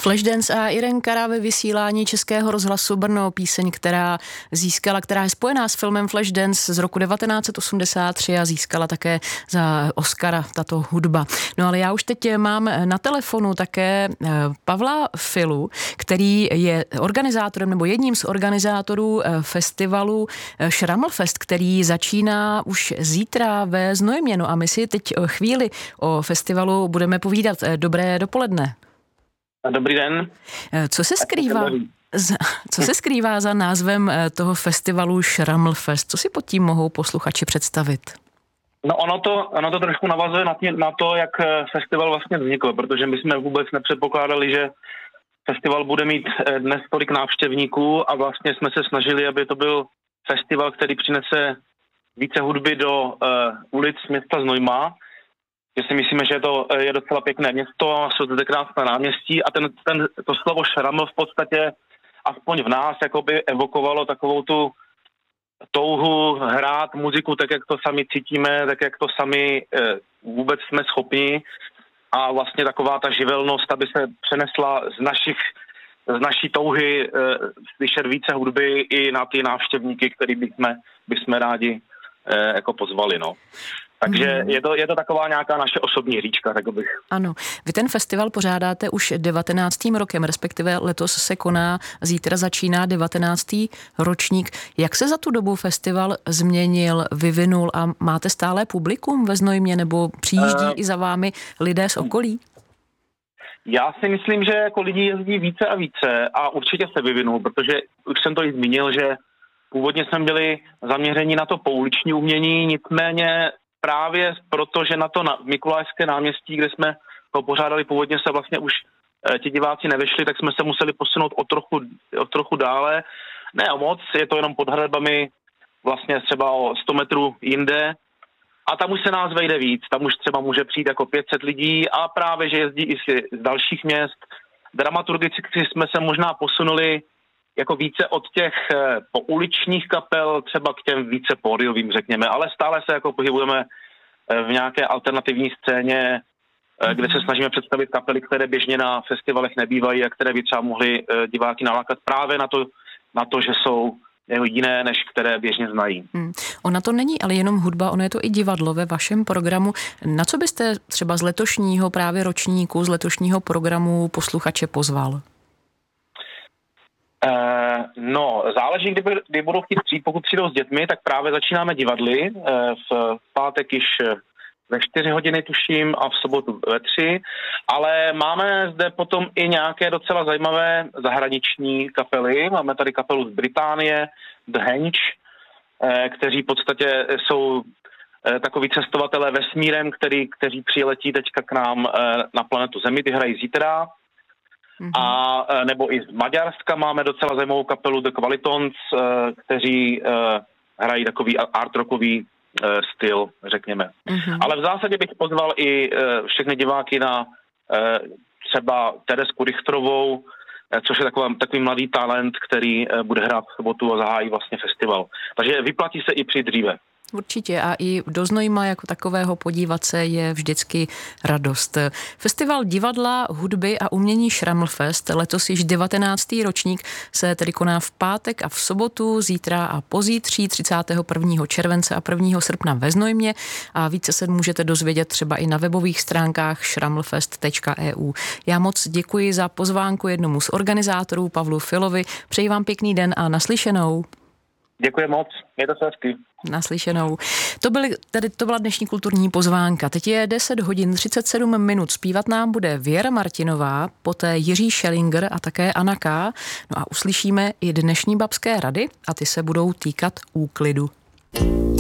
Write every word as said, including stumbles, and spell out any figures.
Flashdance a Irenkara ve vysílání Českého rozhlasu Brno, píseň, která získala, která je spojená s filmem Flashdance z roku devatenáct set osmdesát tři a získala také za Oscara tato hudba. No ale já už teď mám na telefonu také Pavla Filu, který je organizátorem nebo jedním z organizátorů festivalu Schrammelfest, který začíná už zítra ve Znojmě. No a my si teď chvíli o festivalu budeme povídat. Dobré dopoledne. Dobrý den. Co se skrývá, za, co se skrývá za názvem toho festivalu Schrammelfest? Co si pod tím mohou posluchači představit? No ono to, ono to trošku navazuje na, tě, na to, jak festival vlastně vznikl, protože my jsme vůbec nepředpokládali, že festival bude mít dnes tolik návštěvníků a vlastně jsme se snažili, aby to byl festival, který přinese více hudby do uh, ulic města Znojma. Že si myslíme, že to je docela pěkné město, jsou to krásné náměstí a ten, ten, to slovo šraml v podstatě aspoň v nás jakoby evokovalo takovou tu touhu hrát muziku tak, jak to sami cítíme, tak, jak to sami e, vůbec jsme schopni a vlastně taková ta živelnost, aby se přenesla z našich z naší touhy e, slyšet více hudby i na ty návštěvníky, který bychom, bychom rádi e, jako pozvali, no. Takže je to, je to taková nějaká naše osobní hříčka, tak bych. Ano. Vy ten festival pořádáte už devatenáctým rokem, respektive letos se koná, zítra začíná devatenáctý ročník. Jak se za tu dobu festival změnil, vyvinul a máte stále publikum ve Znojmě nebo přijíždí uh, i za vámi lidé z okolí? Já si myslím, že jako lidi jezdí více a více a určitě se vyvinul, protože už jsem to i zmínil, že původně jsme byli zaměření na to pouliční umění, nicméně právě proto, že na to na Mikulajské náměstí, kde jsme to pořádali původně, se vlastně už e, ti diváci nevešli, tak jsme se museli posunout o trochu, o trochu dále. Ne o moc, je to jenom pod hradbami vlastně třeba o sto metrů jinde. A tam už se nás vejde víc, tam už třeba může přijít jako pět set lidí a právě, že jezdí i z dalších měst. Dramaturgicky jsme se možná posunuli jako více od těch e, pouličních kapel třeba k těm více pódiovým, řekněme, ale stále se jako pohybujeme e, v nějaké alternativní scéně, e, kde se snažíme představit kapely, které běžně na festivalech nebývají a které by třeba mohly e, diváky nalákat právě na to, na to, že jsou jiné, než které běžně znají. Hmm. Ona to není ale jenom hudba, ono je to i divadlo ve vašem programu. Na co byste třeba z letošního právě ročníku, z letošního programu posluchače pozval? Uh, no, záleží, kdy, kdy budou chtít přijít. Pokud přijdou s dětmi, tak právě začínáme divadly. Uh, v pátek již ve čtyři hodiny tuším a v sobotu ve tři. Ale máme zde potom i nějaké docela zajímavé zahraniční kapely. Máme tady kapelu z Británie, The Henge, uh, kteří v podstatě jsou uh, takoví cestovatelé vesmírem, který, kteří přiletí teďka k nám uh, na planetu Zemi. Ty hrají zítra. A nebo i z Maďarska máme docela zajímavou kapelu The Qualitons, kteří hrají takový art rockový styl, řekněme. Mm-hmm. Ale v zásadě bych pozval i všechny diváky na třeba Teresku Richtrovou, což je takový, takový mladý talent, který bude hrát v sobotu a zahájí vlastně festival. Takže vyplatí se i přijít dříve. Určitě a i do Znojma jako takového podívat se je vždycky radost. Festival divadla, hudby a umění Schrammelfest, letos již devatenáctý ročník, se tedy koná v pátek a v sobotu, zítra a pozítří třicátého prvního července a prvního srpna ve Znojmě a více se můžete dozvědět třeba i na webových stránkách schrammelfest tečka e u. Já moc děkuji za pozvánku jednomu z organizátorů, Pavlu Filovi. Přeji vám pěkný den a naslyšenou. Děkuji moc, mějte se hezky. Naslyšenou. To, byly, tedy, to byla dnešní kulturní pozvánka. Teď je deset hodin třicet sedm minut. Zpívat nám bude Věra Martinová, poté Jiří Schellinger a také Anna K. No a uslyšíme i dnešní babské rady a ty se budou týkat úklidu.